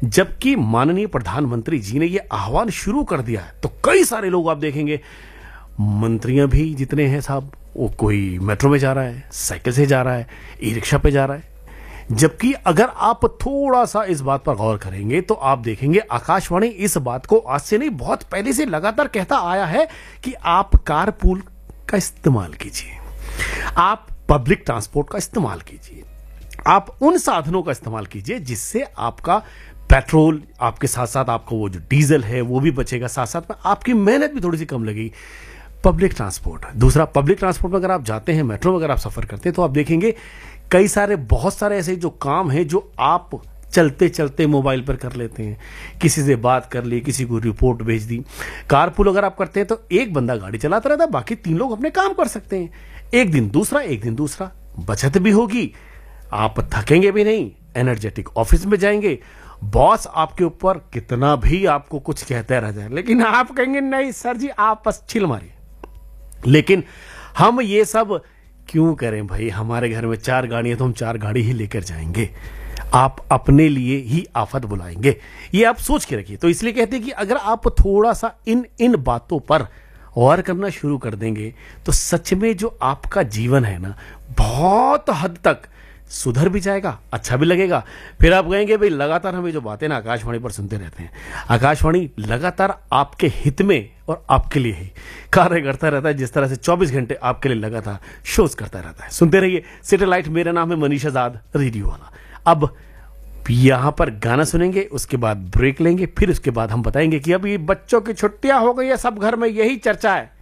जबकि माननीय प्रधानमंत्री जी ने यह आह्वान शुरू कर दिया है तो कई सारे लोग आप देखेंगे, मंत्रियां भी जितने हैं साहब, वो कोई मेट्रो में जा रहा है, साइकिल से जा रहा है, ई रिक्शा पे जा रहा है। जबकि अगर आप थोड़ा सा इस बात पर गौर करेंगे तो आप देखेंगे आकाशवाणी इस बात को आज से नहीं बहुत पहले से लगातार कहता आया है कि आप कारपूल का इस्तेमाल कीजिए, आप पब्लिक ट्रांसपोर्ट का इस्तेमाल कीजिए, आप उन साधनों का इस्तेमाल कीजिए जिससे आपका पेट्रोल, आपके साथ साथ आपका वो जो डीजल है वो भी बचेगा, साथ साथ में आपकी मेहनत भी थोड़ी सी कम लगेगी। पब्लिक ट्रांसपोर्ट, दूसरा पब्लिक ट्रांसपोर्ट में अगर आप जाते हैं, मेट्रो में अगर आप सफर करते हैं तो आप देखेंगे कई सारे बहुत सारे ऐसे जो काम हैं जो आप चलते चलते मोबाइल पर कर लेते हैं, किसी से बात कर ली, किसी को रिपोर्ट भेज दी। कारपूल अगर आप करते हैं तो एक बंदा गाड़ी चलाता रहता है, बाकी 3 लोग अपने काम कर सकते हैं, एक दिन दूसरा, बचत भी होगी, आप थकेंगे भी नहीं, एनर्जेटिक ऑफिस में जाएंगे। बॉस आपके ऊपर कितना भी आपको कुछ कहते रह जाए लेकिन आप कहेंगे नहीं सर जी आप बस चिल मारिए। लेकिन हम ये सब क्यों करें भाई, हमारे घर में 4 गाड़ियां तो हम 4 गाड़ी ही लेकर जाएंगे, आप अपने लिए ही आफत बुलाएंगे, ये आप सोच के रखिए। तो इसलिए कहते हैं कि अगर आप थोड़ा सा इन बातों पर गौर करना शुरू कर देंगे तो सच में जो आपका जीवन है ना बहुत हद तक सुधर भी जाएगा, अच्छा भी लगेगा। फिर आप कहेंगे भाई लगातार हमें जो बातें ना आकाशवाणी पर सुनते रहते हैं, आकाशवाणी लगातार आपके हित में और आपके लिए ही कार्य करता रहता है, जिस तरह से 24 घंटे आपके लिए लगातार शोज करता रहता है। सुनते रहिए सैटेलाइट, मेरा नाम है मनीष आजाद, रेडियो वाला। अब यहां पर गाना सुनेंगे, उसके बाद ब्रेक लेंगे, फिर उसके बाद हम बताएंगे कि अब ये बच्चों की छुट्टियां हो गई है, सब घर में यही चर्चा है,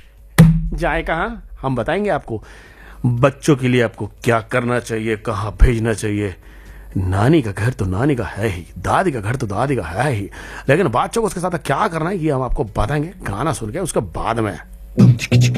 जाए कहां, हम बताएंगे आपको बच्चों के लिए आपको क्या करना चाहिए, कहां भेजना चाहिए। नानी का घर तो नानी का है ही, दादी का घर तो दादी का है ही, लेकिन बच्चों को उसके साथ क्या करना है ये हम आपको बताएंगे गाना सुन के उसके बाद में।